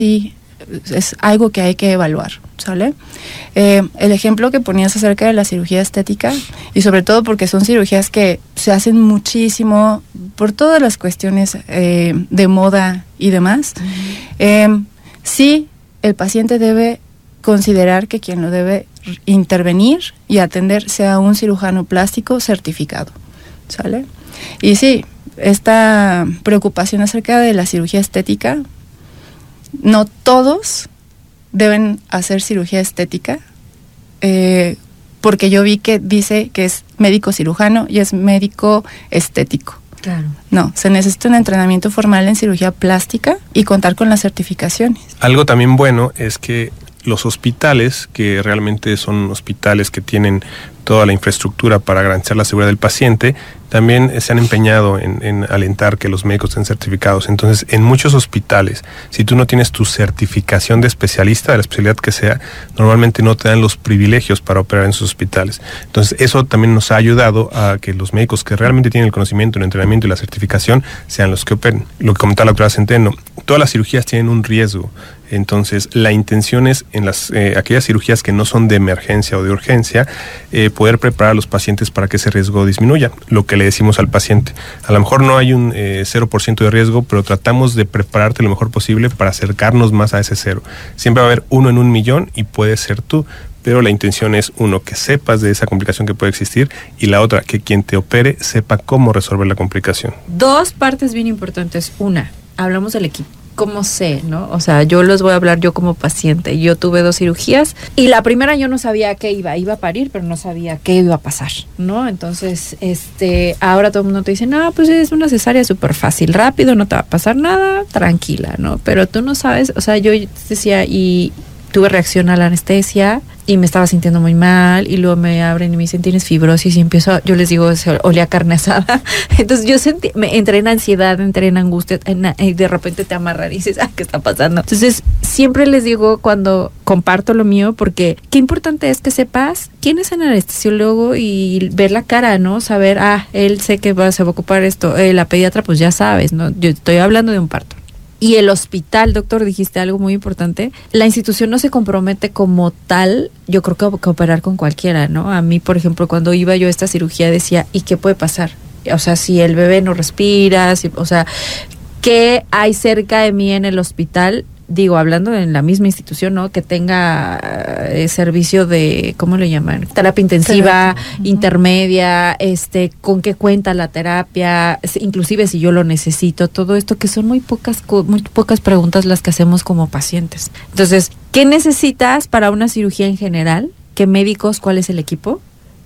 sí es algo que hay que evaluar, ¿sale? El ejemplo que ponías acerca de la cirugía estética, y sobre todo porque son cirugías que se hacen muchísimo por todas las cuestiones de moda y demás, sí, el paciente debe considerar que quien lo debe intervenir y atender sea un cirujano plástico certificado, ¿sale? Y sí, esta preocupación acerca de la cirugía estética, no todos deben hacer cirugía estética, porque yo vi que dice que es médico cirujano y es médico estético. Claro. No, se necesita un entrenamiento formal en cirugía plástica y contar con las certificaciones. Algo también bueno es que los hospitales, que realmente son hospitales que tienen toda la infraestructura para garantizar la seguridad del paciente, también se han empeñado en alentar que los médicos estén certificados. Entonces, en muchos hospitales, si tú no tienes tu certificación de especialista, de la especialidad que sea, normalmente no te dan los privilegios para operar en sus hospitales. Entonces, eso también nos ha ayudado a que los médicos que realmente tienen el conocimiento, el entrenamiento y la certificación sean los que operen. Lo que comentaba la doctora Centeno, todas las cirugías tienen un riesgo. Entonces, la intención es, en aquellas cirugías que no son de emergencia o de urgencia, poder preparar a los pacientes para que ese riesgo disminuya. Lo que le decimos al paciente, a lo mejor no hay un 0% de riesgo, pero tratamos de prepararte lo mejor posible para acercarnos más a ese cero. Siempre va a haber 1 en 1.000.000 y puede ser tú, pero la intención es, uno, que sepas de esa complicación que puede existir, y la otra, que quien te opere sepa cómo resolver la complicación. Dos partes bien importantes. Una, hablamos del equipo. ¿Cómo sé, no? O sea, yo les voy a hablar yo como paciente. Yo tuve 2 cirugías y la primera yo no sabía qué iba a parir, pero no sabía qué iba a pasar, ¿no? Entonces, ahora todo el mundo te dice, no, pues es una cesárea súper fácil, rápido, no te va a pasar nada, tranquila, ¿no? Pero tú no sabes, o sea, yo decía, y tuve reacción a la anestesia y me estaba sintiendo muy mal, y luego me abren y me dicen, tienes fibrosis, y yo les digo, olía carne asada. Entonces yo entré en ansiedad, entré en angustia, y de repente te amarran y dices, ¿qué está pasando? Entonces siempre les digo cuando comparto lo mío, porque qué importante es que sepas quién es el anestesiólogo y ver la cara, ¿no? Saber, él sé que se va a ocupar esto, la pediatra pues ya sabes, ¿no? Yo estoy hablando de un parto. Y el hospital, doctor, dijiste algo muy importante. La institución no se compromete como tal, yo creo que operar con cualquiera, ¿no? A mí, por ejemplo, cuando iba yo a esta cirugía decía, ¿y qué puede pasar? O sea, si el bebé no respira, o sea, ¿qué hay cerca de mí en el hospital? Digo, hablando en la misma institución, ¿no? Que tenga servicio de, ¿cómo le llaman? Terapia intensiva, intermedia, con qué cuenta la terapia, inclusive si yo lo necesito, todo esto, que son muy pocas preguntas las que hacemos como pacientes. Entonces, ¿qué necesitas para una cirugía en general? ¿Qué médicos? ¿Cuál es el equipo?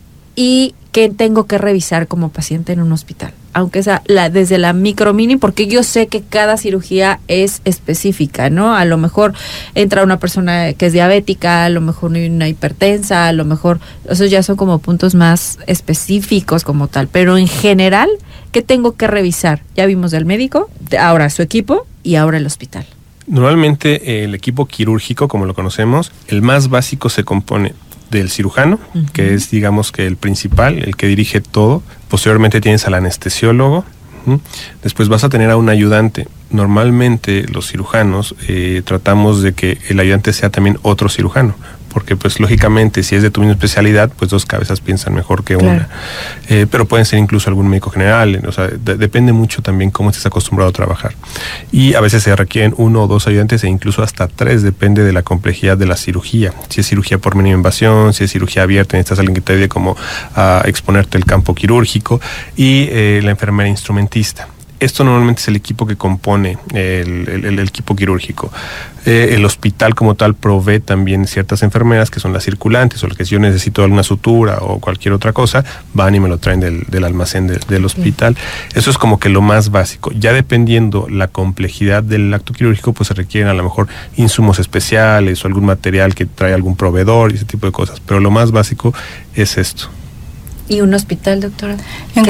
Y qué tengo que revisar como paciente en un hospital, aunque sea desde la mini, porque yo sé que cada cirugía es específica, ¿no? A lo mejor entra una persona que es diabética, a lo mejor una hipertensa, a lo mejor, esos ya son como puntos más específicos como tal, pero en general, ¿qué tengo que revisar? Ya vimos del médico, ahora su equipo y ahora el hospital. Normalmente el equipo quirúrgico, como lo conocemos, el más básico se compone del cirujano, que es, digamos, que el principal, el que dirige todo. Posteriormente tienes al anestesiólogo. Después vas a tener a un ayudante. Normalmente los cirujanos tratamos de que el ayudante sea también otro cirujano, porque pues lógicamente si es de tu misma especialidad, pues 2 cabezas piensan mejor que una. Pero pueden ser incluso algún médico general, o sea, depende mucho también cómo estés acostumbrado a trabajar. Y a veces se requieren 1 o 2 ayudantes e incluso hasta 3, depende de la complejidad de la cirugía. Si es cirugía por mínima invasión, si es cirugía abierta, necesitas alguien que te ayude como a exponerte el campo quirúrgico, y la enfermera instrumentista. Esto normalmente es el equipo que compone el equipo quirúrgico. El hospital como tal provee también ciertas enfermeras que son las circulantes, o las que si yo necesito alguna sutura o cualquier otra cosa, van y me lo traen del almacén del hospital. Eso es como que lo más básico. Ya dependiendo la complejidad del acto quirúrgico, pues se requieren a lo mejor insumos especiales o algún material que trae algún proveedor y ese tipo de cosas. Pero lo más básico es esto. ¿Y un hospital, doctora? En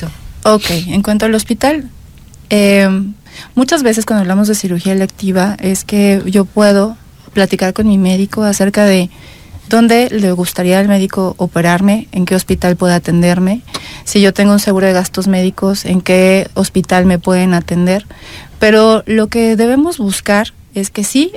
cuanto al hospital, muchas veces cuando hablamos de cirugía electiva es que yo puedo platicar con mi médico acerca de dónde le gustaría al médico operarme, en qué hospital puede atenderme, si yo tengo un seguro de gastos médicos, en qué hospital me pueden atender. Pero lo que debemos buscar es que sí,